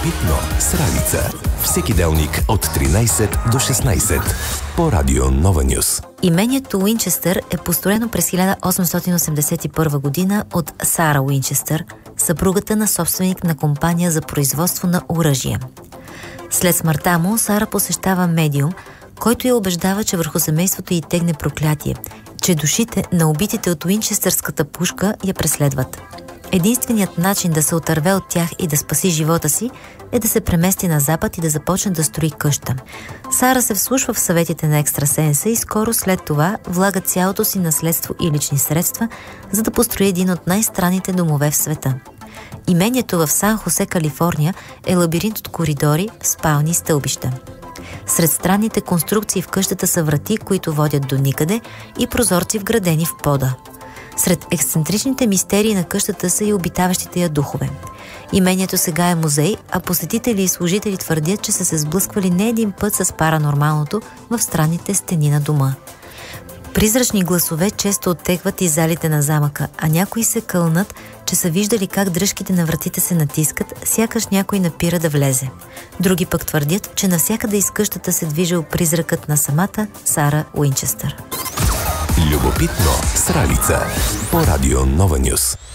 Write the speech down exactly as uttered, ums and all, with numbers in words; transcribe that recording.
Любопитно с Ралица. Всеки делник от тринайсет до шестнайсет по Радио Нова Нюс. Имението Уинчестър е построено през хиляда осемстотин осемдесет и първа година от Сара Уинчестър, съпругата на собственик на компания за производство на оръжия. След смъртта му, Сара посещава медиум, който я убеждава, че върху семейството й тегне проклятие, че душите на убитите от уинчестърската пушка я преследват. Единственият начин да се отърве от тях и да спаси живота си е да се премести на запад и да започне да строи къща. Сара се вслушва в съветите на екстрасенса и скоро след това влага цялото си наследство и лични средства, за да построи един от най-странните домове в света. Имението в Сан Хосе, Калифорния, е лабиринт от коридори, спални и стълбища. Сред странните конструкции в къщата са врати, които водят до никъде, и прозорци вградени в пода. Сред ексцентричните мистерии на къщата са и обитаващите я духове. Имението сега е музей, а посетители и служители твърдят, че са се сблъсквали не един път с паранормалното в странните стени на дома. Призрачни гласове често оттегват и залите на замъка, а някои се кълнат, че са виждали как дръжките на вратите се натискат, сякаш някой напира да влезе. Други пък твърдят, че навсякъде из къщата се движил призракът на самата Сара Уинчестър. Любопитно с Ралица по Радио Нова Нюс.